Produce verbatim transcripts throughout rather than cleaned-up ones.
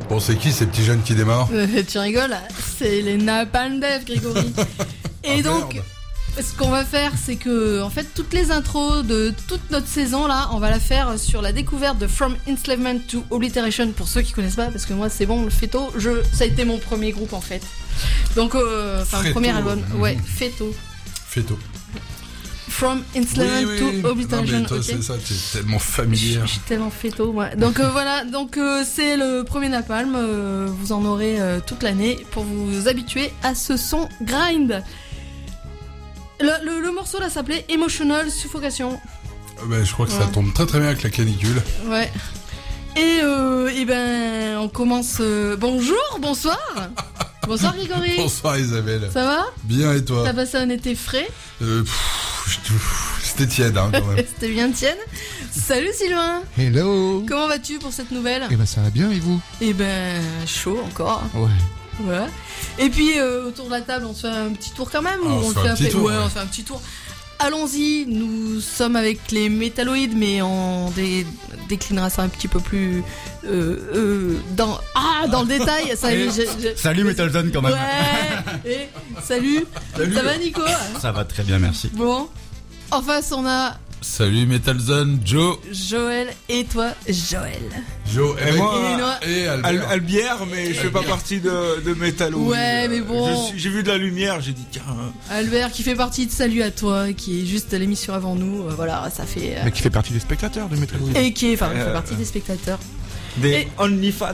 Bon, c'est qui ces petits jeunes qui démarrent? Euh, tu rigoles, c'est les Napalm Death, Grégory. Et Ah, donc, merde. ce qu'on va faire, c'est que, en fait, toutes les intros de toute notre saison, là, on va la faire sur la découverte de From Enslavement to Obliteration, pour ceux qui connaissent pas, parce que moi, c'est bon, le Feto, je, ça a été mon premier groupe, en fait. Donc, euh, enfin, le premier album, mmh. ouais, Feto. Feto. From Enslavement Oui, oui. to Obliteration, Non, mais toi, ok. c'est ça, tu es tellement Je familière. je suis tellement Feto, ouais. Donc euh, voilà, donc euh, c'est le premier Napalm, euh, vous en aurez euh, toute l'année pour vous habituer à ce son grind. Le, le, le morceau là s'appelait Emotional Suffocation. Euh, ben, je crois que ça Ouais. tombe très très bien avec la canicule. Ouais. Et, euh, et ben on commence. euh, Bonjour, bonsoir. Bonsoir Grégory. Bonsoir Isabelle. Ça va? Bien et toi? T'as passé un été frais? euh, pff, je- pff, C'était tiède hein, quand même. C'était bien tienne. Salut Sylvain. Hello. Comment vas-tu pour cette nouvelle? Eh ben ça va bien et vous? Et ben chaud encore. Ouais. Voilà. Et puis euh, autour de la table, on se fait un petit tour quand même. Ah, ou on on se le fait un fait petit tour, ouais, ouais. on fait un petit tour. Allons-y, nous sommes avec les métalloïdes, mais on dé- déclinera ça un petit peu plus euh, euh, dans ah dans le détail. Ça, Et- j'ai- j'ai- Salut Metal Zone quand même. Ouais. Et salut. Ça va Nico? Ça va très bien, merci. Bon. En face, on a Salut Metal Zone, Joe. Joël et toi, Joël. Joe Et moi, Et Noah. et Al- Albert. Albière, mais je fais pas partie de, de Métallo. Ouais, mais bon. Je suis- J'ai vu de la lumière, j'ai dit tiens. Albert qui fait partie de Salut à toi, qui est juste à l'émission avant nous. euh, voilà, ça fait. euh, Mais qui fait partie des spectateurs de Metal Wheel. Et qui est, enfin, il fait Euh, partie des spectateurs. Des Et- only fans.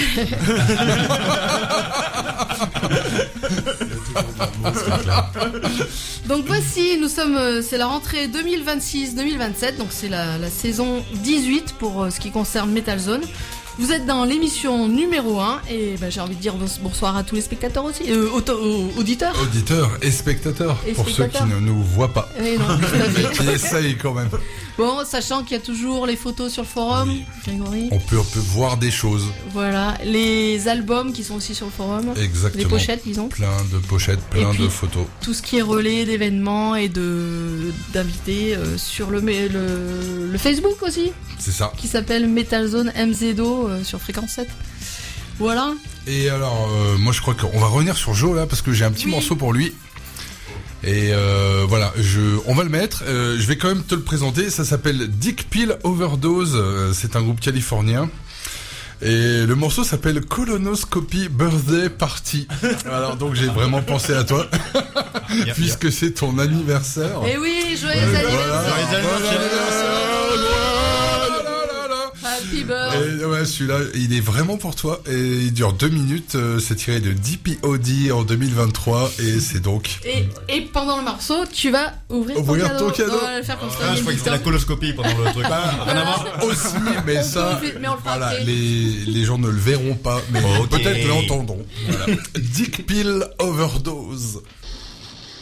Donc voici, nous sommes, euh, c'est la rentrée deux mille vingt-six deux mille vingt-sept, donc c'est la, la saison dix-huit pour euh, ce qui concerne Metal Zone. Vous êtes dans l'émission numéro un et bah, j'ai envie de dire bons- bonsoir à tous les spectateurs aussi, euh, auto- euh, auditeurs. Auditeurs et spectateurs, Et pour spectateurs. ceux qui ne nous voient pas. Eh non, tout à fait. Qui essayent quand même. Bon, sachant qu'il y a toujours les photos sur le forum, Oui. Grégory. On peut, on peut voir des choses. Voilà, les albums qui sont aussi sur le forum, Exactement. les pochettes, disons. Plein de pochettes, plein Et puis- de photos. Tout ce qui est relais d'événements et de d'invités euh, sur le, le le Facebook aussi, C'est ça. qui s'appelle Metal Zone M Z O euh, sur Fréquence sept. Voilà. Et alors, euh, moi je crois qu'on va revenir sur Joe là, parce que j'ai un petit Oui. morceau pour lui. Et euh, voilà, je, on va le mettre. Euh, je vais quand même te le présenter. Ça s'appelle Dick Pill Overdose. Euh, c'est un groupe californien. Et le morceau s'appelle Colonoscopy Birthday Party. Alors donc j'ai vraiment pensé à toi, puisque c'est ton anniversaire. Et oui, joyeux Voilà. anniversaire. Voilà. Happy birthday. Et ouais, celui-là, il est vraiment pour toi et il dure deux minutes. euh, C'est tiré de D P O D en deux mille vingt-trois et c'est donc. Et, et pendant le morceau, tu vas ouvrir, Ouvrir ton ton cadeau. cadeau. On va le faire comme ça. Ah, je croyais que c'était la coloscopie pendant le truc. Rien à voir. Aussi, mais On ça, peut le- mais on le fera voilà, après. les, les gens ne le verront pas, mais Ok. peut-être l'entendront. Voilà. Dick Pill Overdose.